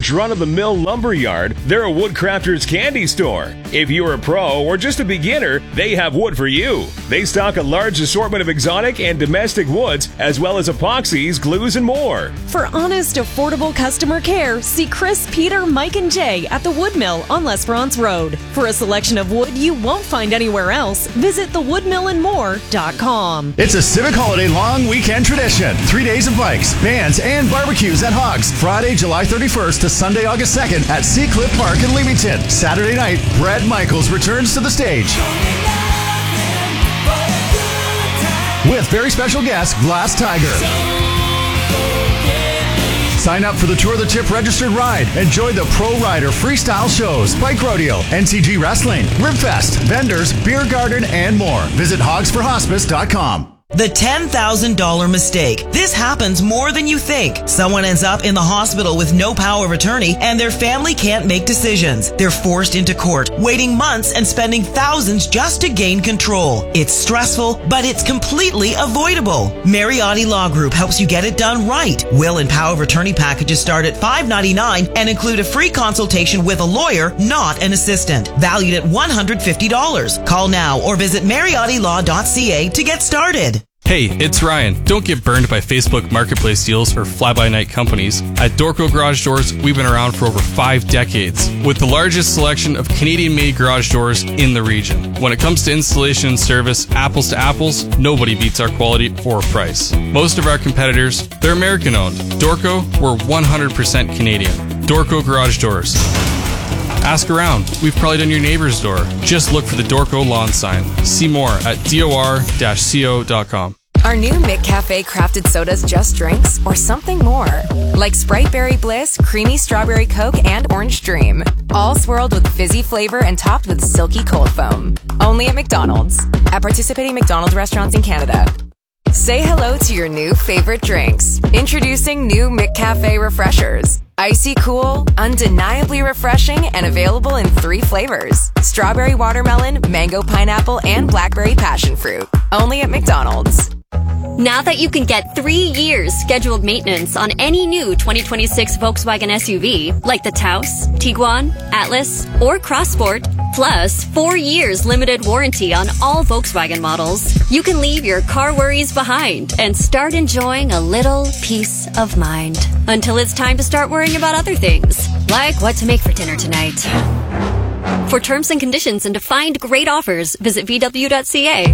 average run-of-the-mill lumber yard, they're a Woodcrafter's candy store. If you're a pro or just a beginner, they have wood for you. They stock a large assortment of exotic and domestic woods, as well as epoxies, glues, and more. For honest, affordable customer care, see Chris, Peter, Mike, and Jay at the Wood Mill on L'Esperance Road. For a selection of wood you won't find anywhere else, visit thewoodmillandmore.com. It's a Civic Holiday long weekend tradition. 3 days of bikes, bands, and barbecues at Hogs. Friday, July 31st to Sunday, August 2nd at Sea Cliff Park in Leamington. Saturday night, Brad Michaels returns to the stage with very special guest, Glass Tiger. Sign up for the Tour the Tip registered ride. Enjoy the Pro Rider freestyle shows, bike rodeo, NCG wrestling, Ribfest, vendors, beer garden, and more. Visit hogsforhospice.com. The $10,000 mistake. This happens more than you think. Someone ends up in the hospital with no power of attorney and their family can't make decisions. They're forced into court, waiting months and spending thousands just to gain control. It's stressful, but it's completely avoidable. Mariotti Law Group helps you get it done right. Will and power of attorney packages start at $5.99 and include a free consultation with a lawyer, not an assistant. Valued at $150. Call now or visit mariottilaw.ca to get started. Hey, it's Ryan. Don't get burned by Facebook Marketplace deals or fly-by-night companies. At Dorco Garage Doors, we've been around for over 5 decades, with the largest selection of Canadian-made garage doors in the region. When it comes to installation and service, apples to apples, nobody beats our quality or price. Most of our competitors, they're American-owned. Dorco, we're 100% Canadian. Dorco Garage Doors. Ask around. We've probably done your neighbor's door. Just look for the Dorco lawn sign. See more at dor-co.com. Our new McCafe crafted sodas just drinks or something more. Like Sprite Berry Bliss, Creamy Strawberry Coke, and Orange Dream. All swirled with fizzy flavor and topped with silky cold foam. Only at McDonald's. At participating McDonald's restaurants in Canada. Say hello to your new favorite drinks. Introducing new McCafe Refreshers. Icy cool, undeniably refreshing, and available in 3 flavors. Strawberry watermelon, mango pineapple, and blackberry passion fruit. Only at McDonald's. Now that you can get 3 years scheduled maintenance on any new 2026 Volkswagen SUV, like the Taos, Tiguan, Atlas, or Crossport, plus 4 years limited warranty on all Volkswagen models, you can leave your car worries behind and start enjoying a little peace of mind. Until it's time to start worrying about other things, like what to make for dinner tonight. For terms and conditions and to find great offers, visit VW.ca.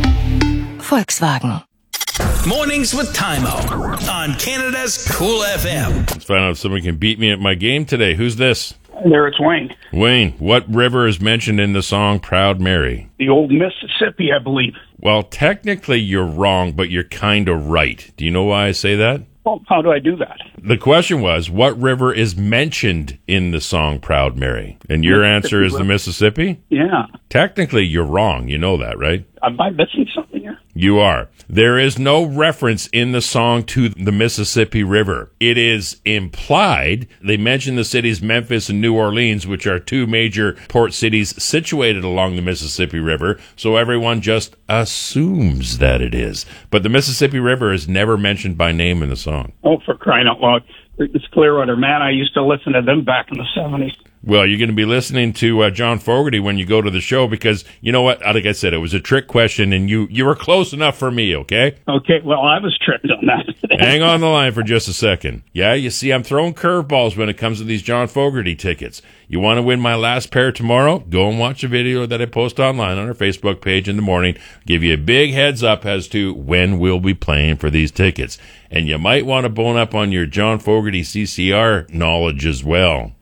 Volkswagen. Mornings with Timo on Canada's Cool FM. Let's find out if somebody can beat me at my game today. Who's this? There, it's Wayne. Wayne, what river is mentioned in the song Proud Mary? The old Mississippi, I believe. Well, technically you're wrong, but you're kind of right. Do you know why I say that? Well, how do I do that? The question was, what river is mentioned in the song Proud Mary? And your answer is the Mississippi? Yeah. Technically you're wrong. You know that, right? Am I missing something here? You are. There is no reference in the song to the Mississippi River. It is implied. They mention the cities Memphis and New Orleans, which are 2 major port cities situated along the Mississippi River, so everyone just assumes that it is. But the Mississippi River is never mentioned by name in the song. Oh, for crying out loud. It's Clearwater. Man, I used to listen to them back in the 70s. Well, you're going to be listening to John Fogerty when you go to the show because, you know what, like I said, it was a trick question, and you were close enough for me, okay? Okay, well, I was tricked on that. Hang on the line for just a second. Yeah, you see, I'm throwing curveballs when it comes to these John Fogerty tickets. You want to win my last pair tomorrow? Go and watch a video that I post online on our Facebook page in the morning. Give you a big heads up as to when we'll be playing for these tickets. And you might want to bone up on your John Fogerty CCR knowledge as well.